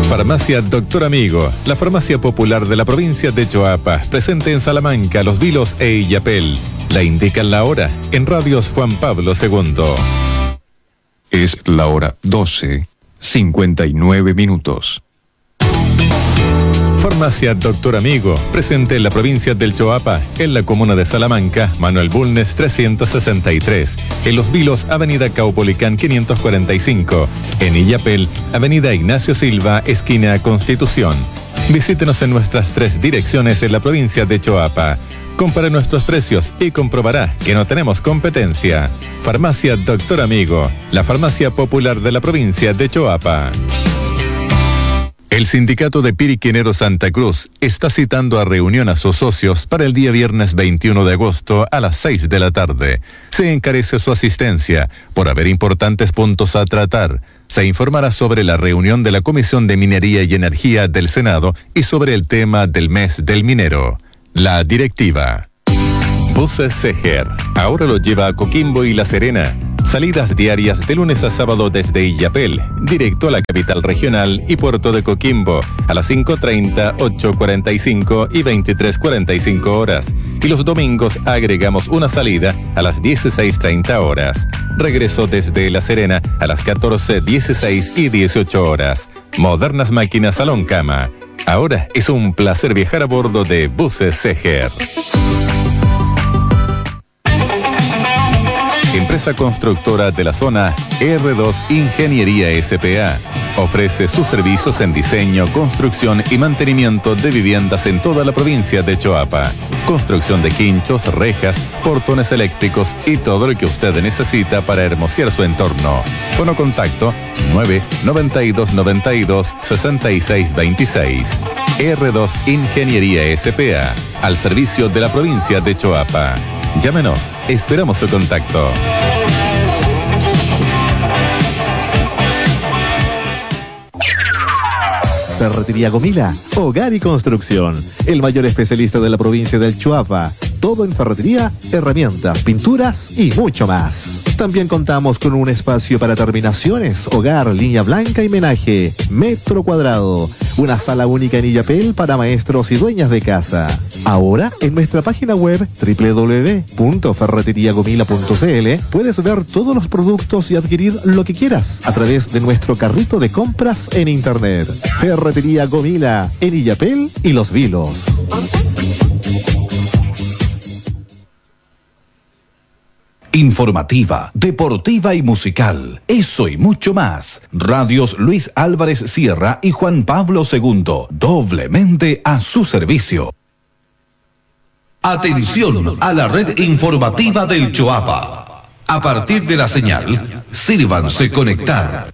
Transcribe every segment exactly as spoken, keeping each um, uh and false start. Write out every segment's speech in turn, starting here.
Farmacia Doctor Amigo, la farmacia popular de la provincia de Choapa, presente en Salamanca, Los Vilos e Illapel. La indican la hora en Radios Juan Pablo segundo. Es la hora doce, cincuenta y nueve minutos. Farmacia Doctor Amigo, presente en la provincia del Choapa, en la comuna de Salamanca, Manuel Bulnes trescientos sesenta y tres, en Los Vilos, Avenida Caupolicán quinientos cuarenta y cinco, en Illapel, Avenida Ignacio Silva, esquina Constitución. Visítenos en nuestras tres direcciones en la provincia de Choapa. Compare nuestros precios y comprobará que no tenemos competencia. Farmacia Doctor Amigo, la farmacia popular de la provincia de Choapa. El sindicato de Piriquenero Santa Cruz está citando a reunión a sus socios para el día viernes veintiuno de agosto a las seis de la tarde. Se encarece su asistencia por haber importantes puntos a tratar. Se informará sobre la reunión de la Comisión de Minería y Energía del Senado y sobre el tema del mes del minero. La directiva. Buses Seger ahora lo lleva a Coquimbo y La Serena. Salidas diarias de lunes a sábado desde Illapel, directo a la capital regional y puerto de Coquimbo, a las cinco treinta, ocho cuarenta y cinco y veintitrés cuarenta y cinco horas. Y los domingos agregamos una salida a las dieciséis treinta horas. Regreso desde La Serena a las catorce, dieciséis y dieciocho horas. Modernas máquinas salón cama. Ahora es un placer viajar a bordo de Buses Seger. Empresa constructora de la zona R dos Ingeniería S P A. Ofrece sus servicios en diseño, construcción y mantenimiento de viviendas en toda la provincia de Choapa. Construcción de quinchos, rejas, portones eléctricos y todo lo que usted necesita para hermosear su entorno. Fono contacto nueve noventa y dos noventa y dos sesenta y seis veintiséis. R dos Ingeniería S P A, al servicio de la provincia de Choapa. Llámenos, esperamos su contacto. Ferretería Gomila, hogar y construcción. El mayor especialista de la provincia del Choapa. Todo en ferretería, herramientas, pinturas y mucho más. También contamos con un espacio para terminaciones, hogar, línea blanca y menaje, metro cuadrado. Una sala única en Illapel para maestros y dueñas de casa. Ahora, en nuestra página web doble u doble u doble u punto ferretería gomila punto c l puedes ver todos los productos y adquirir lo que quieras a través de nuestro carrito de compras en internet. Ferretería Gomila, en Illapel y Los Vilos. Informativa, deportiva y musical. Eso y mucho más. Radios Luis Álvarez Sierra y Juan Pablo segundo. Doblemente a su servicio. Atención a la red informativa del Choapa. A partir de la señal, sírvanse conectar.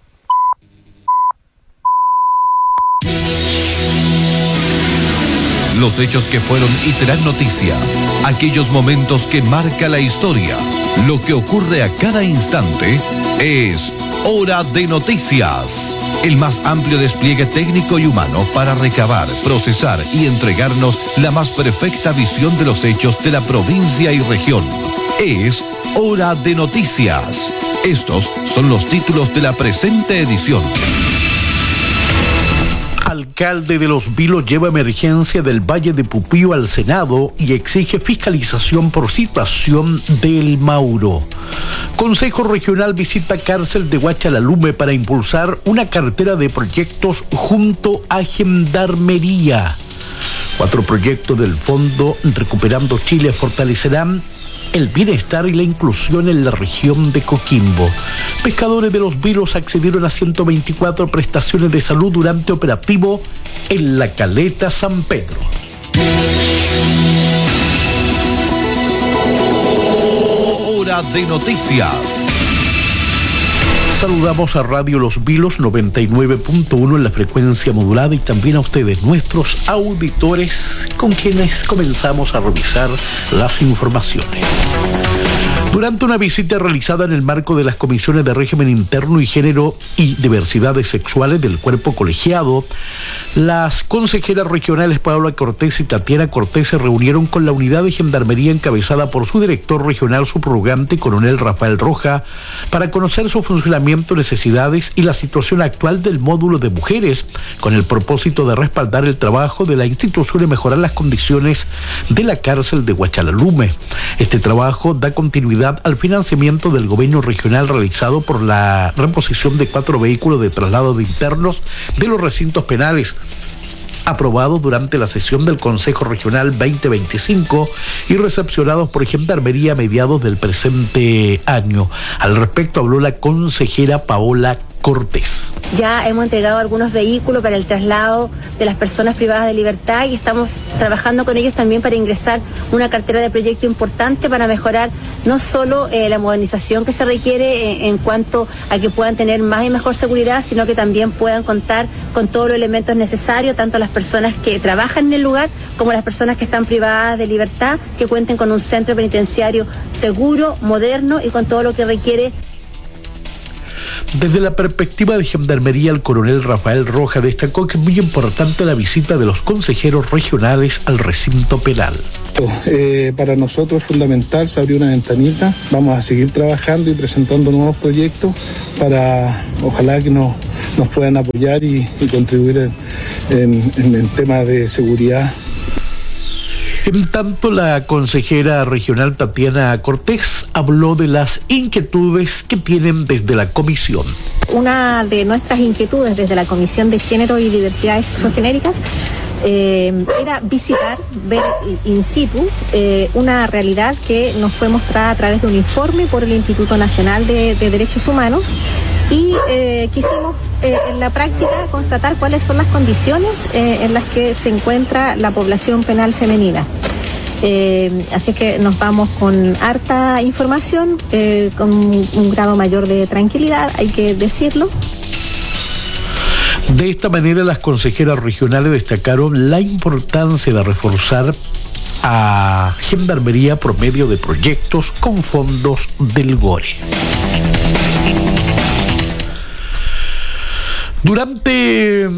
Los hechos que fueron y serán noticia. Aquellos momentos que marca la historia. Lo que ocurre a cada instante es Hora de Noticias. El más amplio despliegue técnico y humano para recabar, procesar y entregarnos la más perfecta visión de los hechos de la provincia y región. Es Hora de Noticias. Estos son los títulos de la presente edición. Alcalde de Los Vilos lleva emergencia del Valle de Pupío al Senado y exige fiscalización por situación del Mauro. Consejo Regional visita cárcel de Huachalalume para impulsar una cartera de proyectos junto a Gendarmería. Cuatro proyectos del Fondo Recuperando Chile fortalecerán el bienestar y la inclusión en la región de Coquimbo. Pescadores de Los Vilos accedieron a ciento veinticuatro prestaciones de salud durante operativo en la Caleta San Pedro. Hora de Noticias. Saludamos a Radio Los Vilos noventa y nueve punto uno en la frecuencia modulada y también a ustedes, nuestros auditores, con quienes comenzamos a revisar las informaciones. Durante una visita realizada en el marco de las comisiones de régimen interno y género y diversidades sexuales del cuerpo colegiado, las consejeras regionales Paola Cortés y Tatiana Cortés se reunieron con la unidad de gendarmería encabezada por su director regional subrogante, coronel Rafael Roja, para conocer su funcionamiento, necesidades y la situación actual del módulo de mujeres, con el propósito de respaldar el trabajo de la institución y mejorar las condiciones de la cárcel de Huachalalume. Este trabajo da continuidad al financiamiento del gobierno regional realizado por la reposición de cuatro vehículos de traslado de internos de los recintos penales, aprobados durante la sesión del Consejo Regional veinte veinticinco y recepcionados por Gendarmería a mediados del presente año. Al respecto habló la consejera Paola Cortés. Ya hemos entregado algunos vehículos para el traslado de las personas privadas de libertad y estamos trabajando con ellos también para ingresar una cartera de proyecto importante para mejorar no solo eh, la modernización que se requiere en, en cuanto a que puedan tener más y mejor seguridad, sino que también puedan contar con todos los elementos necesarios, tanto las personas que trabajan en el lugar como las personas que están privadas de libertad, que cuenten con un centro penitenciario seguro, moderno y con todo lo que requiere. Desde la perspectiva de Gendarmería, el coronel Rafael Roja destacó que es muy importante la visita de los consejeros regionales al recinto penal. Eh, para nosotros es fundamental, se abrió una ventanita, vamos a seguir trabajando y presentando nuevos proyectos para, ojalá que nos, nos puedan apoyar y, y contribuir en, en, en el tema de seguridad. En tanto, la consejera regional Tatiana Cortés habló de las inquietudes que tienen desde la comisión. Una de nuestras inquietudes desde la Comisión de Género y Diversidades Sexogenéricas eh, era visitar, ver in situ eh, una realidad que nos fue mostrada a través de un informe por el Instituto Nacional de, de Derechos Humanos y eh, quisimos eh, en la práctica constatar cuáles son las condiciones eh, en las que se encuentra la población penal femenina. Eh, así que nos vamos con harta información, eh, con un grado mayor de tranquilidad, hay que decirlo. De esta manera, las consejeras regionales destacaron la importancia de reforzar a Gendarmería por medio de proyectos con fondos del GORE. Durante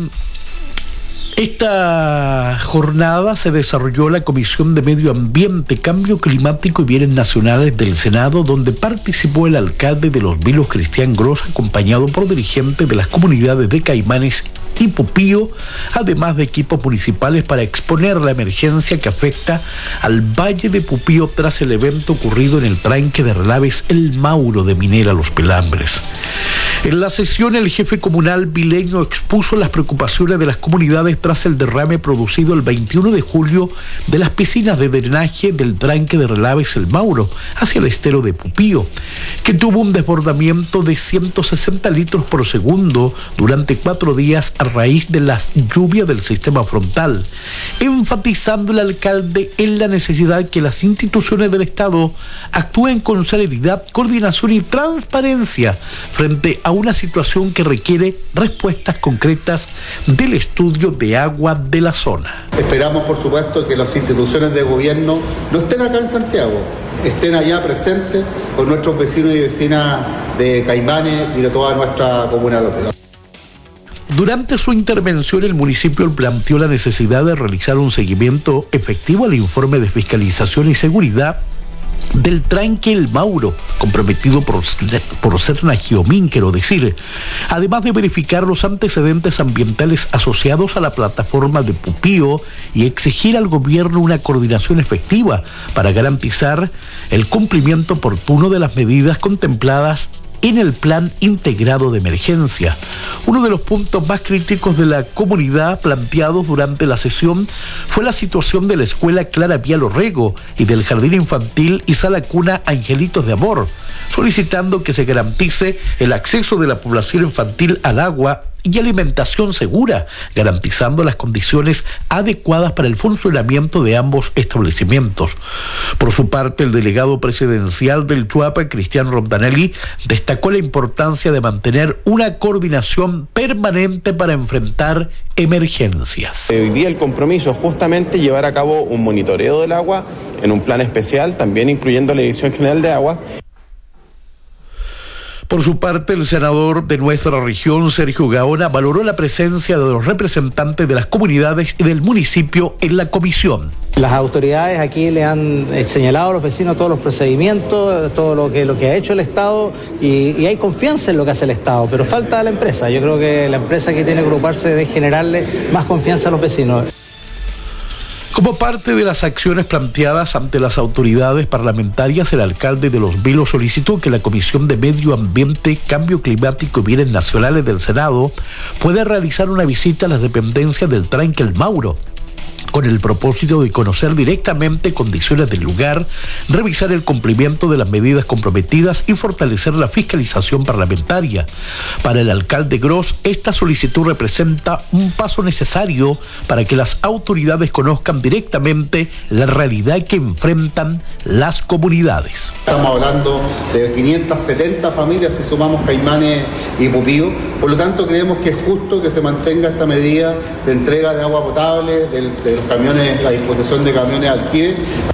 esta jornada se desarrolló la Comisión de Medio Ambiente, Cambio Climático y Bienes Nacionales del Senado, donde participó el alcalde de Los Vilos, Cristian Gross, acompañado por dirigentes de las comunidades de Caimanes y Pupío, además de equipos municipales, para exponer la emergencia que afecta al Valle de Pupío tras el evento ocurrido en el tranque de relaves El Mauro de Minera Los Pelambres. En la sesión, el jefe comunal vileño expuso las preocupaciones de las comunidades tras el derrame producido el veintiuno de julio de las piscinas de drenaje del tranque de relaves El Mauro hacia el estero de Pupío, que tuvo un desbordamiento de ciento sesenta litros por segundo durante cuatro días a raíz de las lluvias del sistema frontal, enfatizando el alcalde en la necesidad que las instituciones del Estado actúen con celeridad, coordinación y transparencia frente a una situación que requiere respuestas concretas del estudio de agua de la zona. Esperamos, por supuesto, que las instituciones de gobierno no estén acá en Santiago, estén allá presentes con nuestros vecinos y vecinas de Caimanes y de toda nuestra comuna local. Durante su intervención, el municipio planteó la necesidad de realizar un seguimiento efectivo al informe de fiscalización y seguridad del tranque El Mauro, comprometido por, por Serna Giomín, quiero decir, además de verificar los antecedentes ambientales asociados a la plataforma de Pupío y exigir al gobierno una coordinación efectiva para garantizar el cumplimiento oportuno de las medidas contempladas en el Plan Integrado de Emergencia. Uno de los puntos más críticos de la comunidad planteados durante la sesión fue la situación de la escuela Clara Vial-Orrego y del jardín infantil y sala cuna Angelitos de Amor, solicitando que se garantice el acceso de la población infantil al agua y alimentación segura, garantizando las condiciones adecuadas para el funcionamiento de ambos establecimientos. Por su parte, el delegado presidencial del Chuapa, Cristian Rondanelli, destacó la importancia de mantener una coordinación permanente para enfrentar emergencias. Hoy día el compromiso es justamente llevar a cabo un monitoreo del agua en un plan especial, también incluyendo la Dirección General de Agua. Por su parte, el senador de nuestra región, Sergio Gaona, valoró la presencia de los representantes de las comunidades y del municipio en la comisión. Las autoridades aquí le han señalado a los vecinos todos los procedimientos, todo lo que, lo que ha hecho el Estado y, y hay confianza en lo que hace el Estado, pero falta la empresa. Yo creo que la empresa aquí tiene que ocuparse de generarle más confianza a los vecinos. Como parte de las acciones planteadas ante las autoridades parlamentarias, el alcalde de Los Vilos solicitó que la Comisión de Medio Ambiente, Cambio Climático y Bienes Nacionales del Senado pueda realizar una visita a las dependencias del tranque El Mauro, con el propósito de conocer directamente condiciones del lugar, revisar el cumplimiento de las medidas comprometidas y fortalecer la fiscalización parlamentaria. Para el alcalde Gross, esta solicitud representa un paso necesario para que las autoridades conozcan directamente la realidad que enfrentan las comunidades. Estamos hablando de quinientas setenta familias si sumamos Caimanes y Pupío, por lo tanto creemos que es justo que se mantenga esta medida de entrega de agua potable, del, de los camiones, la disposición de camiones alquiler.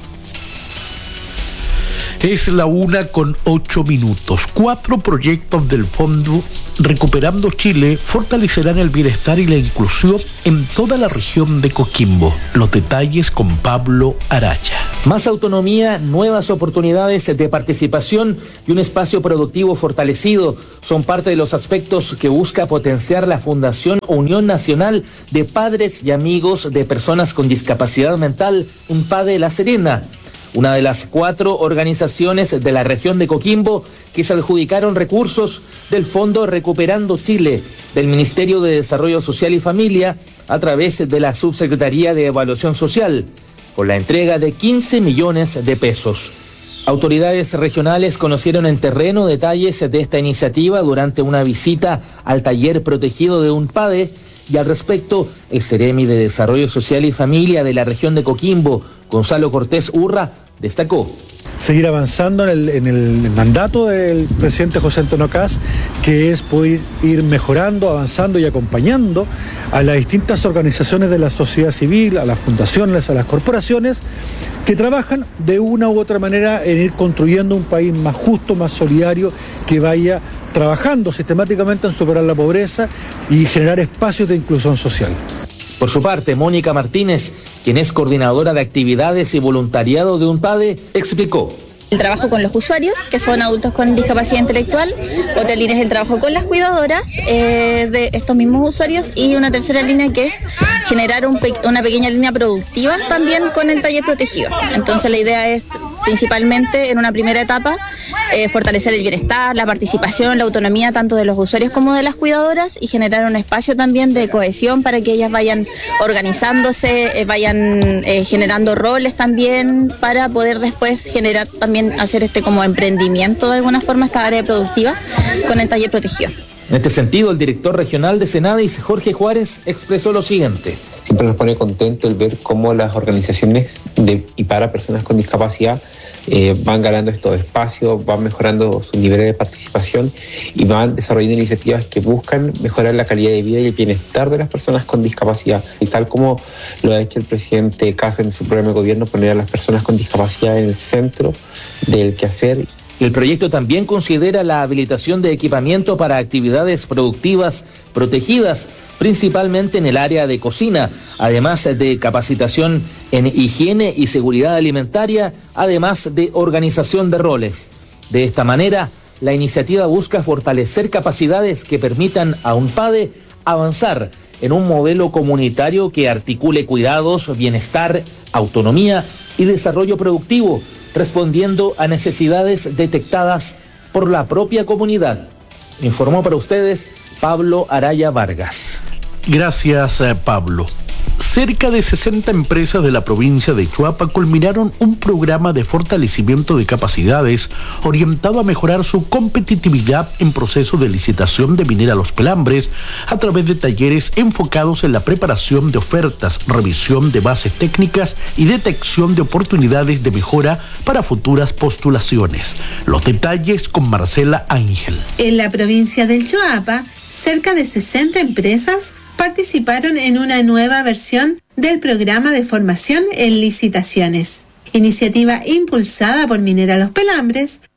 Es la una con ocho minutos. Cuatro proyectos del Fondo Recuperando Chile fortalecerán el bienestar y la inclusión en toda la región de Coquimbo. Los detalles con Pablo Araya. Más autonomía, nuevas oportunidades de participación y un espacio productivo fortalecido son parte de los aspectos que busca potenciar la Fundación Unión Nacional de Padres y Amigos de Personas con Discapacidad Mental, UNPADE La Serena, una de las cuatro organizaciones de la región de Coquimbo que se adjudicaron recursos del Fondo Recuperando Chile del Ministerio de Desarrollo Social y Familia a través de la Subsecretaría de Evaluación Social, con la entrega de quince millones de pesos. Autoridades regionales conocieron en terreno detalles de esta iniciativa durante una visita al taller protegido de UNPADE y al respecto, el Ceremi de Desarrollo Social y Familia de la región de Coquimbo, Gonzalo Cortés Urra, destacó. Seguir avanzando en el, en el mandato del presidente José Antonio Kast, que es poder ir mejorando, avanzando y acompañando a las distintas organizaciones de la sociedad civil, a las fundaciones, a las corporaciones, que trabajan de una u otra manera en ir construyendo un país más justo, más solidario, que vaya trabajando sistemáticamente en superar la pobreza y generar espacios de inclusión social. Por su parte, Mónica Martínez, quien es coordinadora de actividades y voluntariado de UNPADE, explicó. El trabajo con los usuarios, que son adultos con discapacidad intelectual. Otra línea es el trabajo con las cuidadoras eh, de estos mismos usuarios. Y una tercera línea que es generar un pe- una pequeña línea productiva también con el taller protegido. Entonces la idea es principalmente en una primera etapa eh, fortalecer el bienestar, la participación, la autonomía tanto de los usuarios como de las cuidadoras y generar un espacio también de cohesión para que ellas vayan organizándose, eh, vayan eh, generando roles también para poder después generar también hacer este como emprendimiento de alguna forma esta área productiva con el taller protegido. En este sentido, el director regional de Senadis, Jorge Juárez, expresó lo siguiente. Siempre nos pone contento el ver cómo las organizaciones de y para personas con discapacidad eh, van ganando estos espacios, van mejorando sus niveles de participación y van desarrollando iniciativas que buscan mejorar la calidad de vida y el bienestar de las personas con discapacidad. Y tal como lo ha hecho el presidente Kast en su programa de gobierno, poner a las personas con discapacidad en el centro del quehacer. El proyecto también considera la habilitación de equipamiento para actividades productivas protegidas, principalmente en el área de cocina, además de capacitación en higiene y seguridad alimentaria, además de organización de roles. De esta manera, la iniciativa busca fortalecer capacidades que permitan a UNPADE avanzar en un modelo comunitario que articule cuidados, bienestar, autonomía y desarrollo productivo, respondiendo a necesidades detectadas por la propia comunidad. Informó para ustedes Pablo Araya Vargas. Gracias, Pablo. Cerca de sesenta empresas de la provincia de Choapa culminaron un programa de fortalecimiento de capacidades orientado a mejorar su competitividad en proceso de licitación de Minera Los Pelambres a través de talleres enfocados en la preparación de ofertas, revisión de bases técnicas y detección de oportunidades de mejora para futuras postulaciones. Los detalles con Marcela Ángel. En la provincia del Choapa, cerca de sesenta empresas participaron en una nueva versión del programa de formación en licitaciones, iniciativa impulsada por Minera Los Pelambres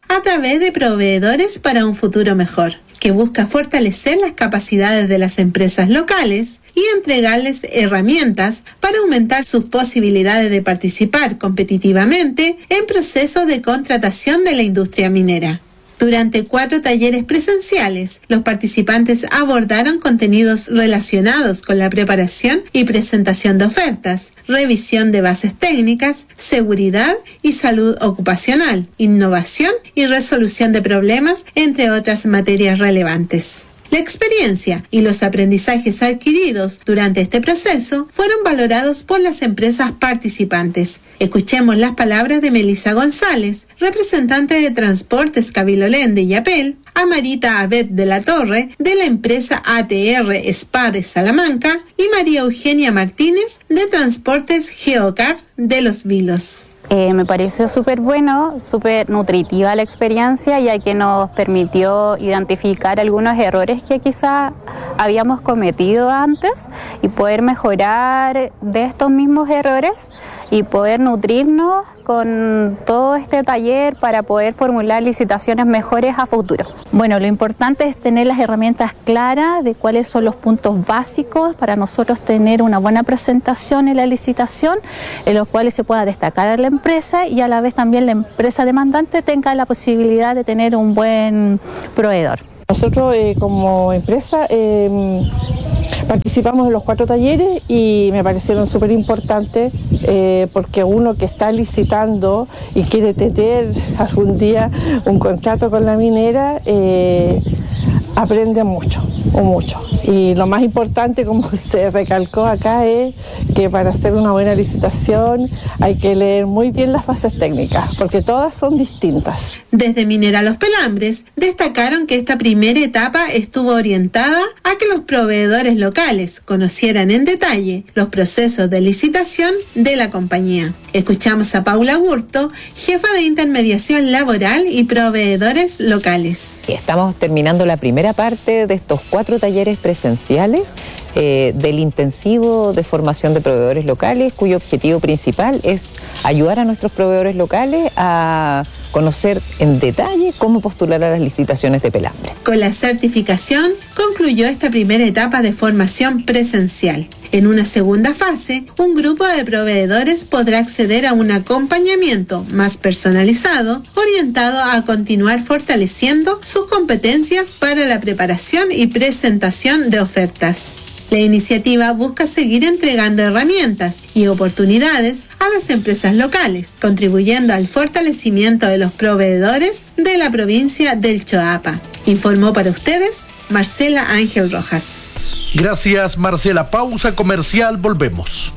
a través de proveedores para un futuro mejor, que busca fortalecer las capacidades de las empresas locales y entregarles herramientas para aumentar sus posibilidades de participar competitivamente en procesos de contratación de la industria minera. Durante cuatro talleres presenciales, los participantes abordaron contenidos relacionados con la preparación y presentación de ofertas, revisión de bases técnicas, seguridad y salud ocupacional, innovación y resolución de problemas, entre otras materias relevantes. La experiencia y los aprendizajes adquiridos durante este proceso fueron valorados por las empresas participantes. Escuchemos las palabras de Melissa González, representante de Transportes Cabilolén de Illapel, a Marita Abed de la Torre, de la empresa A T R Spa de Salamanca, y María Eugenia Martínez, de Transportes Geocar de Los Vilos. Eh, me pareció súper bueno, súper nutritiva la experiencia, ya que nos permitió identificar algunos errores que quizá habíamos cometido antes y poder mejorar de estos mismos errores y poder nutrirnos con todo este taller para poder formular licitaciones mejores a futuro. Bueno, lo importante es tener las herramientas claras de cuáles son los puntos básicos para nosotros tener una buena presentación en la licitación, en los cuales se pueda destacar a la empresa y a la vez también la empresa demandante tenga la posibilidad de tener un buen proveedor. Nosotros eh, como empresa eh, participamos en los cuatro talleres y me parecieron súper importantes eh, porque uno que está licitando y quiere tener algún día un contrato con la minera eh, aprende mucho, o mucho. Y lo más importante, como se recalcó acá, es que para hacer una buena licitación hay que leer muy bien las bases técnicas, porque todas son distintas. Desde Minera Los Pelambres destacaron que esta primera etapa estuvo orientada a que los proveedores locales conocieran en detalle los procesos de licitación de la compañía. Escuchamos a Paula Gurto, jefa de intermediación laboral y proveedores locales. Estamos terminando la primera parte de estos cuatro talleres presenciales eh, del intensivo de formación de proveedores locales, cuyo objetivo principal es ayudar a nuestros proveedores locales a conocer en detalle cómo postular a las licitaciones de pelambre. Con la certificación concluyó esta primera etapa de formación presencial. En una segunda fase, un grupo de proveedores podrá acceder a un acompañamiento más personalizado, orientado a continuar fortaleciendo sus competencias para la preparación y presentación de ofertas. La iniciativa busca seguir entregando herramientas y oportunidades a las empresas locales, contribuyendo al fortalecimiento de los proveedores de la provincia del Choapa. Informó para ustedes Marcela Ángel Rojas. Gracias, Marcela. Pausa comercial, volvemos.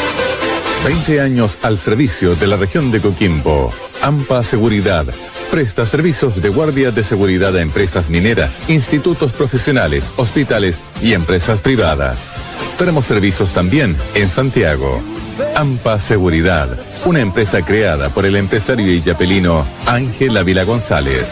veinte años al servicio de la región de Coquimbo. AMPA Seguridad. Presta servicios de guardia de seguridad a empresas mineras, institutos profesionales, hospitales y empresas privadas. Tenemos servicios también en Santiago. AMPA Seguridad, una empresa creada por el empresario illapelino Ángel Ávila González.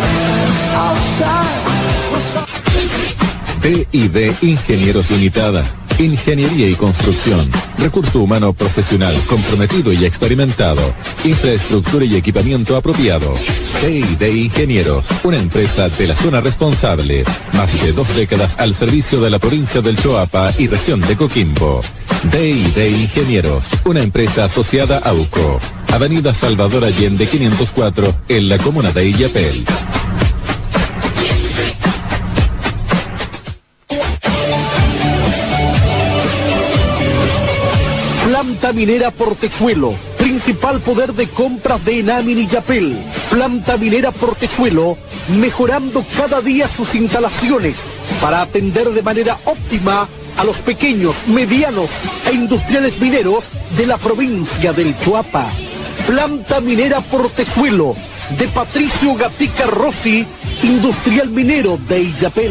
D y D Ingenieros Limitada. Ingeniería y construcción. Recurso humano profesional comprometido y experimentado. Infraestructura y equipamiento apropiado. D y D Ingenieros, una empresa de la zona responsable. Más de dos décadas al servicio de la provincia del Choapa y región de Coquimbo. D y D Ingenieros, una empresa asociada a U C O. Avenida Salvador Allende quinientos cuatro, en la comuna de Illapel. Planta Minera Portezuelo, principal poder de compras de Enamin y Illapel. Planta Minera Portezuelo, mejorando cada día sus instalaciones para atender de manera óptima a los pequeños, medianos e industriales mineros de la provincia del Choapa. Planta Minera Portezuelo, de Patricio Gatica Rossi, industrial minero de Illapel.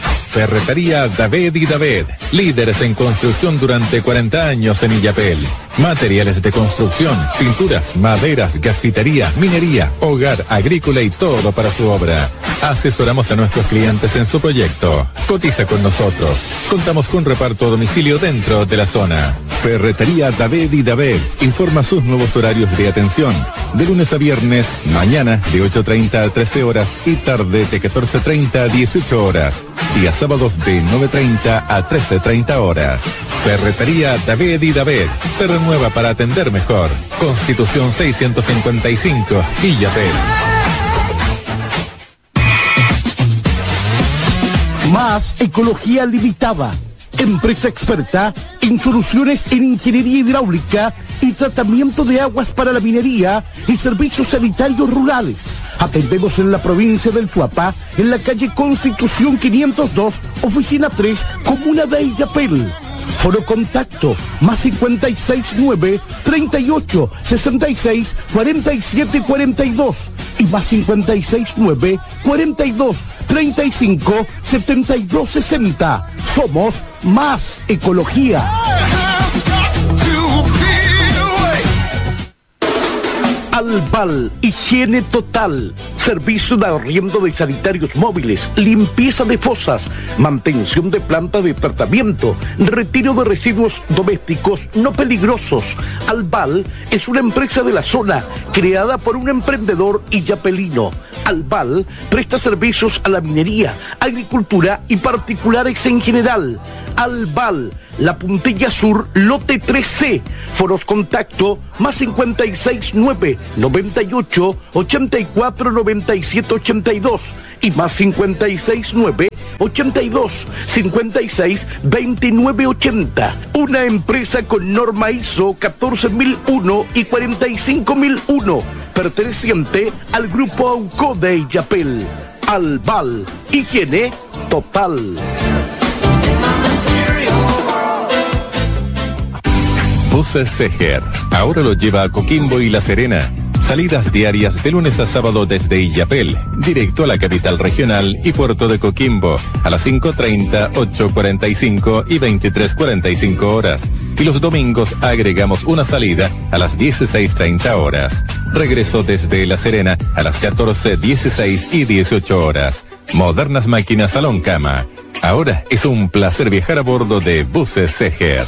Ferretería David y David, líderes en construcción durante cuarenta años en Illapel. Materiales de construcción, pinturas, maderas, gasfitería, minería, hogar, agrícola y todo para su obra. Asesoramos a nuestros clientes en su proyecto. Cotiza con nosotros. Contamos con reparto a domicilio dentro de la zona. Ferretería David y David informa sus nuevos horarios de atención. De lunes a viernes, mañana de ocho treinta a trece horas y tarde de catorce treinta a dieciocho horas. Días sábados de nueve treinta a trece treinta horas. Ferretería David y David se renueva para atender mejor. Constitución seiscientos cincuenta y cinco, Illapel. Más Ecología Limitada, empresa experta en soluciones en ingeniería hidráulica y tratamiento de aguas para la minería y servicios sanitarios rurales. Atendemos en la provincia del Chuapa, en la calle Constitución quinientos dos, oficina tres, comuna de Illapel. Foro contacto, más cincuenta y seis nueve, treinta y ocho, sesenta y seis, cuarenta y siete, cuarenta y dos y más cincuenta y seis nueve, cuarenta y dos, treinta y cinco, setenta y dos, sesenta. Somos Más Ecología. Albal, higiene total, servicio de arriendo de sanitarios móviles, limpieza de fosas, mantención de planta de tratamiento, retiro de residuos domésticos no peligrosos. Albal es una empresa de la zona creada por un emprendedor illapelino. Albal presta servicios a la minería, agricultura y particulares en general. Albal, La Puntilla Sur, lote tres C. Foros contacto, más cincuenta y seis nueve, noventa y ocho, ochenta y cuatro, noventa y siete, ochenta y dos y más cincuenta y seis nueve, ochenta y dos, cincuenta y seis, veintinueve, ochenta. Una empresa con norma I S O catorce mil uno y cuarenta y cinco mil uno, perteneciente al grupo AUCO de Illapel. Albal, higiene total. Buses Seger, ahora lo lleva a Coquimbo y La Serena. Salidas diarias de lunes a sábado desde Illapel, directo a la capital regional y puerto de Coquimbo, a las cinco treinta, ocho cuarenta y cinco y veintitrés cuarenta y cinco horas. Y los domingos agregamos una salida a las dieciséis treinta horas. Regreso desde La Serena a las catorce, dieciséis y dieciocho horas. Modernas máquinas salón cama. Ahora es un placer viajar a bordo de Buses Seger.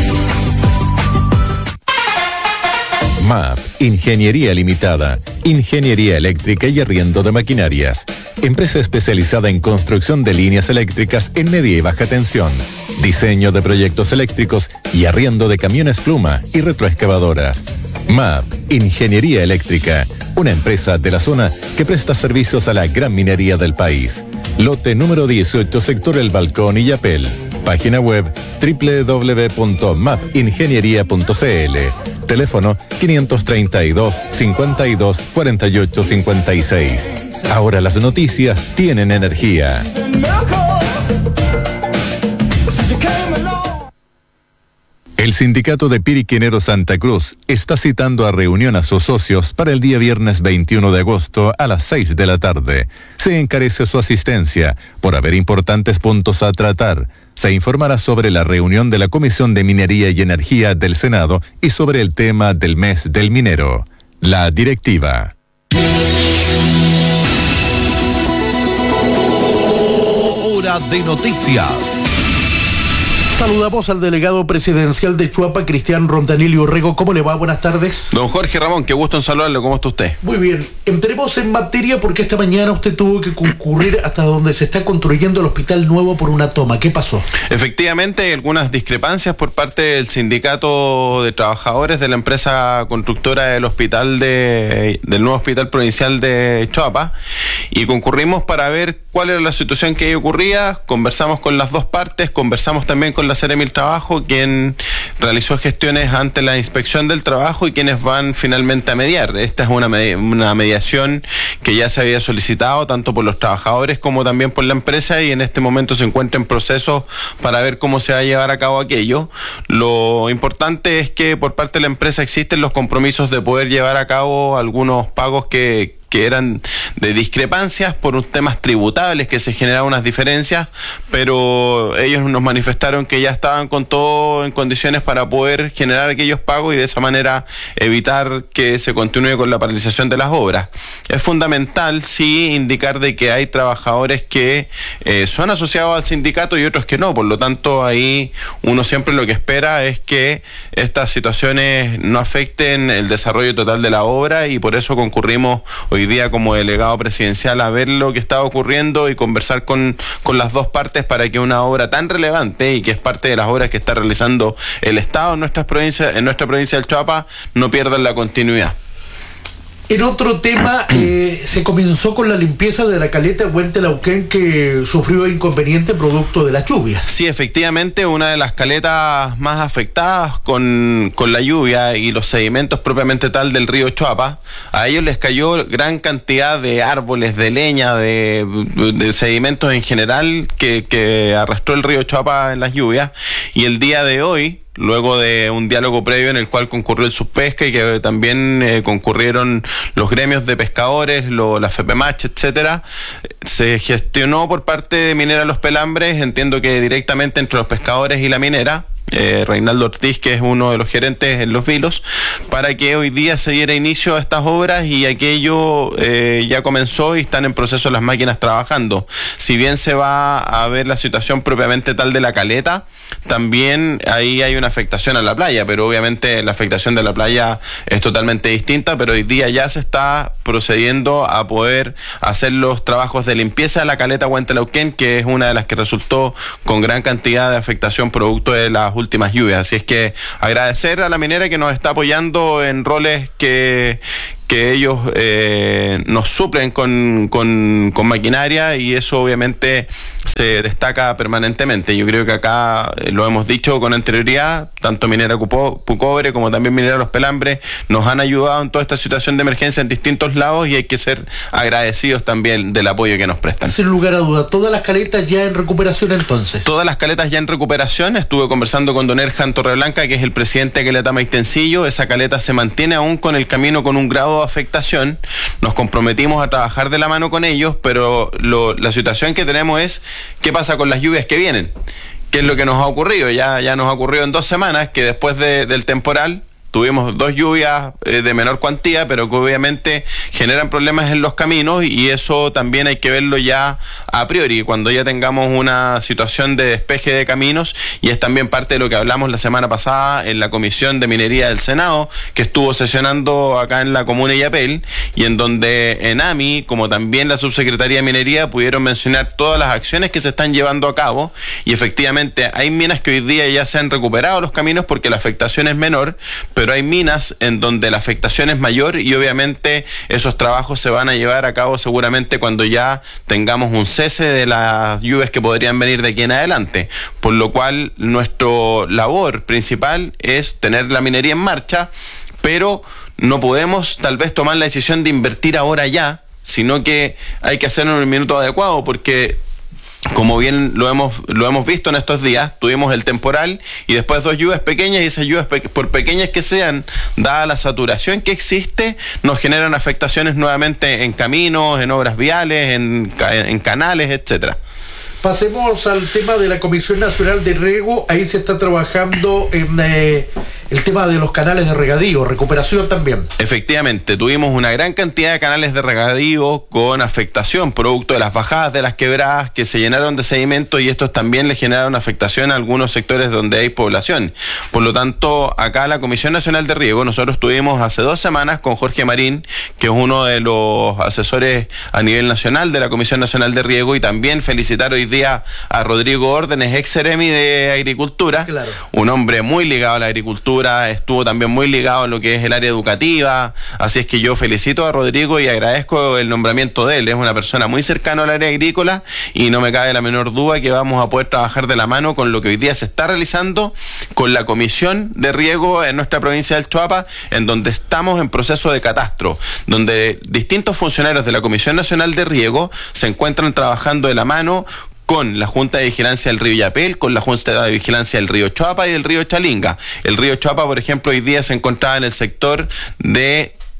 M A P, Ingeniería Limitada, Ingeniería Eléctrica y Arriendo de Maquinarias. Empresa especializada en construcción de líneas eléctricas en media y baja tensión, diseño de proyectos eléctricos y arriendo de camiones pluma y retroexcavadoras. M A P, Ingeniería Eléctrica, una empresa de la zona que presta servicios a la gran minería del país. Lote número dieciocho, sector El Balcón, Illapel. Página web doble u doble u doble u punto map ingeniería punto c l. Teléfono quinientos treinta y dos, cincuenta y dos, cuarenta y ocho, cincuenta y seis. Ahora las noticias tienen energía. El sindicato de Piriqueneros Santa Cruz está citando a reunión a sus socios para el día viernes veintiuno de agosto a las seis de la tarde. Se encarece su asistencia por haber importantes puntos a tratar. Se informará sobre la reunión de la Comisión de Minería y Energía del Senado y sobre el tema del mes del minero. La directiva. Hora de noticias. Saludamos al delegado presidencial de Chuapa, Cristian Rondanelli Orrego. ¿Cómo le va? Buenas tardes. Don Jorge Ramón, qué gusto en saludarlo. ¿Cómo está usted? Muy bien. Entremos en materia porque esta mañana usted tuvo que concurrir hasta donde se está construyendo el hospital nuevo por una toma. ¿Qué pasó? Efectivamente, hay algunas discrepancias por parte del sindicato de trabajadores de la empresa constructora del hospital de, del nuevo hospital provincial de Chuapa, y concurrimos para ver cuál era la situación que ahí ocurría. Conversamos con las dos partes, conversamos también con la Seremi del Trabajo, quien realizó gestiones ante la Inspección del Trabajo y quienes van finalmente a mediar. Esta es una, med- una mediación que ya se había solicitado tanto por los trabajadores como también por la empresa, y en este momento se encuentra en proceso para ver cómo se va a llevar a cabo aquello. Lo importante es que por parte de la empresa existen los compromisos de poder llevar a cabo algunos pagos que que eran de discrepancias por temas tributables que se generaban unas diferencias, pero ellos nos manifestaron que ya estaban con todo en condiciones para poder generar aquellos pagos y de esa manera evitar que se continúe con la paralización de las obras. Es fundamental, sí, indicar de que hay trabajadores que eh, son asociados al sindicato y otros que no, por lo tanto ahí uno siempre lo que espera es que estas situaciones no afecten el desarrollo total de la obra y por eso concurrimos hoy día como delegado presidencial a ver lo que está ocurriendo y conversar con, con las dos partes para que una obra tan relevante y que es parte de las obras que está realizando el Estado en nuestras provincias, en nuestra provincia del Choapa, no pierdan la continuidad. En otro tema, eh, se comenzó con la limpieza de la caleta Huentelauquén que sufrió inconveniente producto de las lluvias. Sí, efectivamente, una de las caletas más afectadas con, con la lluvia y los sedimentos propiamente tal del río Choapa. A ellos les cayó gran cantidad de árboles, de leña, de, de sedimentos en general que, que arrastró el río Choapa en las lluvias. Y el día de hoy, luego de un diálogo previo en el cual concurrió el Subpesca y que también eh, concurrieron los gremios de pescadores, lo, la FEPEMACH, etcétera, se gestionó por parte de Minera Los Pelambres, entiendo que directamente entre los pescadores y la minera, Eh, Reinaldo Ortiz, que es uno de los gerentes en Los Vilos, para que hoy día se diera inicio a estas obras y aquello eh, ya comenzó y están en proceso las máquinas trabajando. Si bien se va a ver la situación propiamente tal de la caleta, también ahí hay una afectación a la playa, pero obviamente la afectación de la playa es totalmente distinta, pero hoy día ya se está procediendo a poder hacer los trabajos de limpieza de la caleta Huentelauquén, que es una de las que resultó con gran cantidad de afectación producto de las últimas lluvias. Así es que agradecer a la minera que nos está apoyando en roles que que ellos eh, nos suplen con, con, con maquinaria y eso obviamente se destaca permanentemente. Yo creo que acá eh, lo hemos dicho con anterioridad, tanto Minera Puco, Pucobre como también Minera Los Pelambres nos han ayudado en toda esta situación de emergencia en distintos lados y hay que ser agradecidos también del apoyo que nos prestan. Sin lugar a duda, todas las caletas ya en recuperación entonces. Todas las caletas ya en recuperación. Estuve conversando con don Erjan Torreblanca, que es el presidente de Caleta Maitencillo. Esa caleta se mantiene aún con el camino con un grado de afectación. Nos comprometimos a trabajar de la mano con ellos, pero lo, la situación que tenemos es qué pasa con las lluvias que vienen. ¿Qué es lo que nos ha ocurrido? Ya, ya nos ha ocurrido en dos semanas que después de, del temporal tuvimos dos lluvias eh, de menor cuantía, pero que obviamente generan problemas en los caminos y eso también hay que verlo ya a priori, cuando ya tengamos una situación de despeje de caminos, y es también parte de lo que hablamos la semana pasada en la Comisión de Minería del Senado, que estuvo sesionando acá en la comuna de Illapel, y en donde ENAMI, como también la Subsecretaría de Minería, pudieron mencionar todas las acciones que se están llevando a cabo, y efectivamente hay minas que hoy día ya se han recuperado los caminos porque la afectación es menor, pero hay minas en donde la afectación es mayor y obviamente esos trabajos se van a llevar a cabo seguramente cuando ya tengamos un cese de las lluvias que podrían venir de aquí en adelante, por lo cual nuestra labor principal es tener la minería en marcha, pero no podemos tal vez tomar la decisión de invertir ahora ya, sino que hay que hacerlo en el minuto adecuado, porque como bien lo hemos lo hemos visto en estos días, tuvimos el temporal y después dos lluvias pequeñas, y esas lluvias, pe por pequeñas que sean, dada la saturación que existe, nos generan afectaciones nuevamente en caminos, en obras viales, en, en canales, etcétera. Pasemos al tema de la Comisión Nacional de Riego. Ahí se está trabajando en eh, el tema de los canales de regadío, recuperación también. Efectivamente, tuvimos una gran cantidad de canales de regadío con afectación, producto de las bajadas de las quebradas que se llenaron de sedimento, y estos también le generaron afectación a algunos sectores donde hay población. Por lo tanto, acá la Comisión Nacional de Riego, nosotros tuvimos hace dos semanas con Jorge Marín, que es uno de los asesores a nivel nacional de la Comisión Nacional de Riego, y también felicitar hoy día a Rodrigo Órdenes, ex Seremi de Agricultura, claro, un hombre muy ligado a la agricultura, estuvo también muy ligado en lo que es el área educativa, así es que yo felicito a Rodrigo y agradezco el nombramiento de él. Es una persona muy cercana al área agrícola y no me cabe la menor duda que vamos a poder trabajar de la mano con lo que hoy día se está realizando con la Comisión de Riego en nuestra provincia del Choapa, en donde estamos en proceso de catastro, donde distintos funcionarios de la Comisión Nacional de Riego se encuentran trabajando de la mano con la Junta de Vigilancia del Río Illapel, con la Junta de Vigilancia del Río Choapa y del Río Chalinga. El Río Choapa, por ejemplo, hoy día se encontraba en el sector de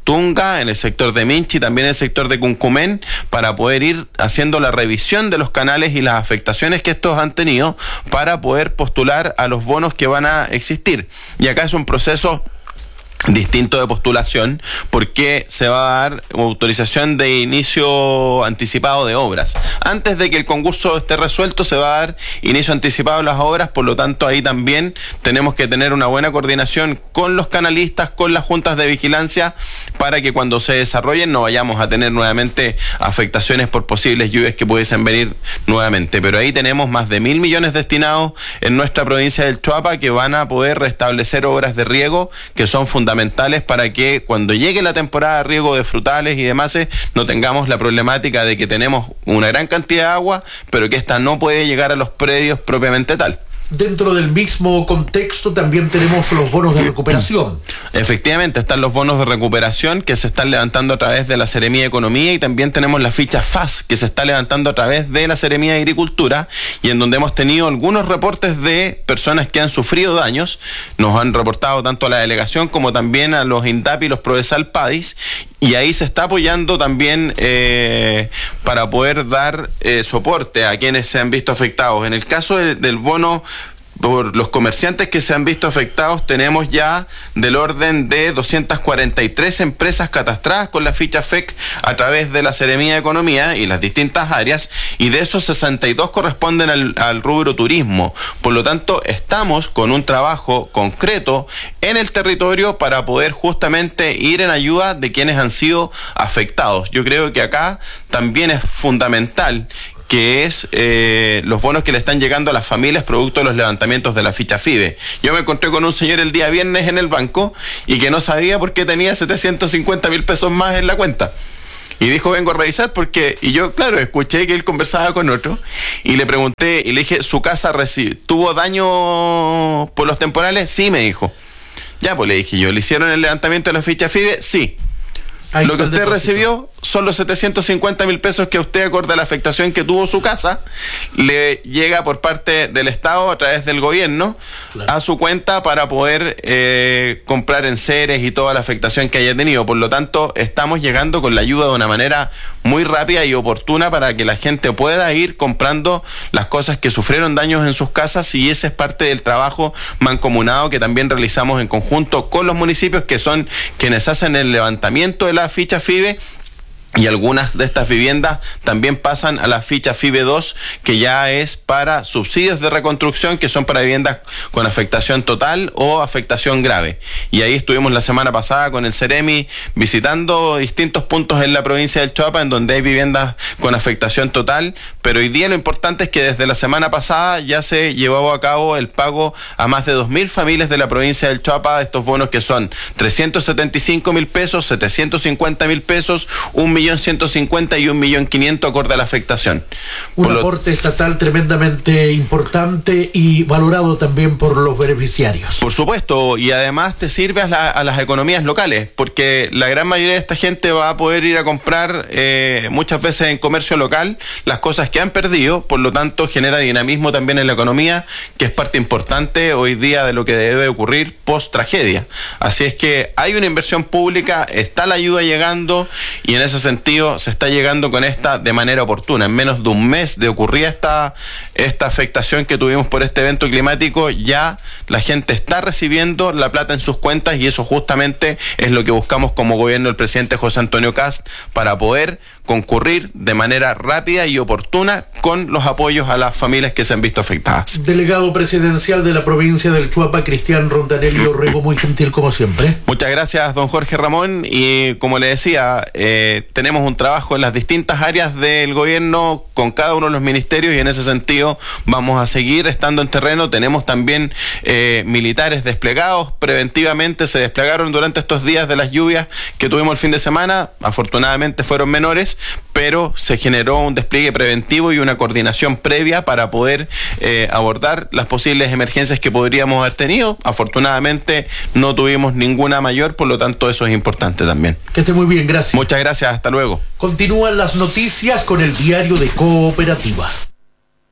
Tunga, en el sector de Minchi, también en el sector de Cuncumén, para poder ir haciendo la revisión de los canales y las afectaciones que estos han tenido para poder postular a los bonos que van a existir. Y acá es un proceso distinto de postulación, porque se va a dar autorización de inicio anticipado de obras. Antes de que el concurso esté resuelto, se va a dar inicio anticipado de las obras, por lo tanto ahí también tenemos que tener una buena coordinación con los canalistas, con las juntas de vigilancia, para que cuando se desarrollen no vayamos a tener nuevamente afectaciones por posibles lluvias que pudiesen venir nuevamente. Pero ahí tenemos más de mil millones destinados en nuestra provincia del Choapa, que van a poder restablecer obras de riego que son fundamentales fundamentales para que cuando llegue la temporada de riego de frutales y demás no tengamos la problemática de que tenemos una gran cantidad de agua, pero que esta no puede llegar a los predios propiamente tal. Dentro del mismo contexto también tenemos los bonos de recuperación. Efectivamente, están los bonos de recuperación que se están levantando a través de la Seremía de Economía, y también tenemos la ficha F A S que se está levantando a través de la Seremía de Agricultura, y en donde hemos tenido algunos reportes de personas que han sufrido daños. Nos han reportado tanto a la delegación como también a los INDAP y los Prodesal Padis, y ahí se está apoyando también eh, para poder dar eh, soporte a quienes se han visto afectados. En el caso de, del bono por los comerciantes que se han visto afectados, tenemos ya del orden de doscientas cuarenta y tres empresas catastradas con la ficha F E C a través de la Seremía de Economía y las distintas áreas, y de esos sesenta y dos corresponden al, al rubro turismo. Por lo tanto, estamos con un trabajo concreto en el territorio para poder justamente ir en ayuda de quienes han sido afectados. Yo creo que acá también es fundamental que es eh, los bonos que le están llegando a las familias producto de los levantamientos de la ficha FIBE. Yo me encontré con un señor el día viernes en el banco y que no sabía por qué tenía setecientos cincuenta mil pesos más en la cuenta. Y dijo, vengo a revisar porque... Y yo, claro, escuché que él conversaba con otro y le pregunté y le dije, ¿su casa tuvo daño por los temporales? Sí, me dijo. Ya, pues le dije yo, ¿le hicieron el levantamiento de la ficha FIBE? Sí. Ahí lo que usted recibió son los setecientos cincuenta mil pesos que usted, acorde a la afectación que tuvo su casa, le llega por parte del Estado a través del gobierno, claro, a su cuenta para poder eh, comprar enseres y toda la afectación que haya tenido. Por lo tanto, estamos llegando con la ayuda de una manera muy rápida y oportuna para que la gente pueda ir comprando las cosas que sufrieron daños en sus casas, y ese es parte del trabajo mancomunado que también realizamos en conjunto con los municipios, que son quienes hacen el levantamiento de la ficha FIBE, y algunas de estas viviendas también pasan a la ficha FIBE dos, que ya es para subsidios de reconstrucción, que son para viviendas con afectación total o afectación grave. Y ahí estuvimos la semana pasada con el Ceremi visitando distintos puntos en la provincia del Choapa en donde hay viviendas con afectación total, pero hoy día lo importante es que desde la semana pasada ya se llevó a cabo el pago a más de dos mil familias de la provincia del Choapa de estos bonos, que son trescientos setenta y cinco mil pesos, setecientos cincuenta mil pesos, un millón ciento cincuenta y un millón quinientos acorde a la afectación. Un por aporte lo... estatal tremendamente importante y valorado también por los beneficiarios. Por supuesto, y además te sirve a, la, a las economías locales, porque la gran mayoría de esta gente va a poder ir a comprar eh, muchas veces en comercio local las cosas que han perdido, por lo tanto genera dinamismo también en la economía, que es parte importante hoy día de lo que debe ocurrir post tragedia. Así es que hay una inversión pública, está la ayuda llegando, y en ese sentido se está llegando con esta de manera oportuna. En menos de un mes de ocurrir esta, esta afectación que tuvimos por este evento climático, ya la gente está recibiendo la plata en sus cuentas, y eso justamente es lo que buscamos como gobierno del presidente José Antonio Kast, para poder concurrir de manera rápida y oportuna con los apoyos a las familias que se han visto afectadas. Delegado presidencial de la provincia del Choapa, Cristian Rondanelli Orrego, muy gentil como siempre. Muchas gracias, don Jorge Ramón, y como le decía, eh, tenemos un trabajo en las distintas áreas del gobierno con cada uno de los ministerios, y en ese sentido vamos a seguir estando en terreno. Tenemos también eh, militares desplegados preventivamente, se desplegaron durante estos días de las lluvias que tuvimos el fin de semana, afortunadamente fueron menores, pero se generó un despliegue preventivo y una coordinación previa para poder eh, abordar las posibles emergencias que podríamos haber tenido. Afortunadamente no tuvimos ninguna mayor, por lo tanto eso es importante también. Que esté muy bien, gracias. Muchas gracias, hasta luego. Continúan las noticias con el diario de Cooperativa.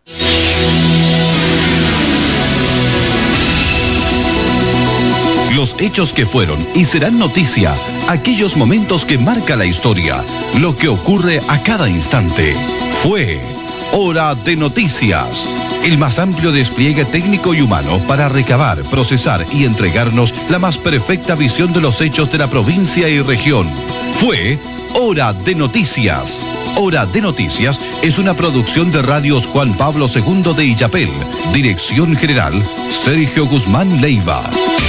Los Los hechos que fueron y serán noticia, aquellos momentos que marca la historia, lo que ocurre a cada instante. Fue Hora de Noticias, el más amplio despliegue técnico y humano para recabar, procesar y entregarnos la más perfecta visión de los hechos de la provincia y región. Fue Hora de Noticias. Hora de Noticias es una producción de Radios Juan Pablo segundo de Illapel. Dirección General, Sergio Guzmán Leiva.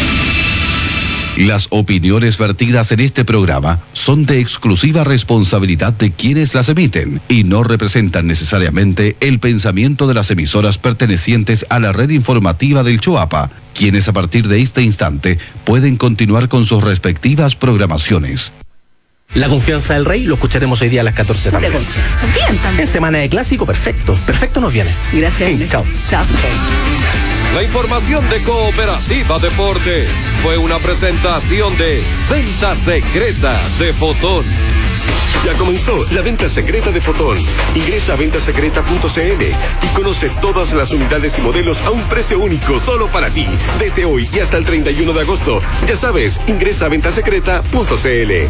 Las opiniones vertidas en este programa son de exclusiva responsabilidad de quienes las emiten y no representan necesariamente el pensamiento de las emisoras pertenecientes a la red informativa del Choapa, quienes a partir de este instante pueden continuar con sus respectivas programaciones. La confianza del rey lo escucharemos hoy día a las catorce también. De confianza, bien también. En semana de clásico, perfecto. Perfecto nos viene. Gracias. Sí, chao. Chao. La información de Cooperativa Deportes fue una presentación de Venta Secreta de Fotón. Ya comenzó la venta secreta de Fotón. Ingresa a venta secreta punto c l y conoce todas las unidades y modelos a un precio único solo para ti. Desde hoy y hasta el treinta y uno de agosto. Ya sabes, ingresa a venta secreta punto c l.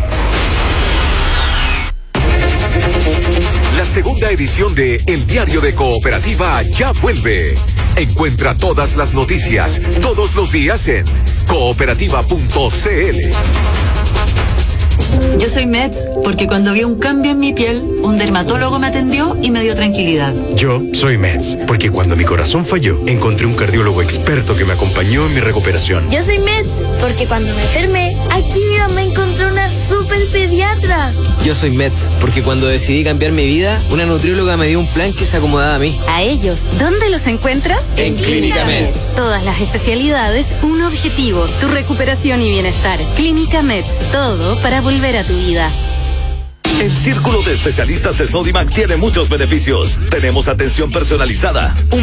La segunda edición de El Diario de Cooperativa ya vuelve. Encuentra todas las noticias todos los días en cooperativa punto c l. Yo soy Meds porque cuando vi un cambio en mi piel, un dermatólogo me atendió y me dio tranquilidad. Yo soy Meds porque cuando mi corazón falló, encontré un cardiólogo experto que me acompañó en mi recuperación. Yo soy Meds porque cuando me enfermé, aquí mi mamá encontró una super pediatra. Yo soy Meds porque cuando decidí cambiar mi vida, una nutrióloga me dio un plan que se acomodaba a mí. A ellos, ¿dónde los encuentras? En, en Clínica Meds. Todas las especialidades, un objetivo, tu recuperación y bienestar. Clínica Meds, todo para volver a tu vida. El Círculo de Especialistas de Sodimac tiene muchos beneficios. Tenemos atención personalizada, un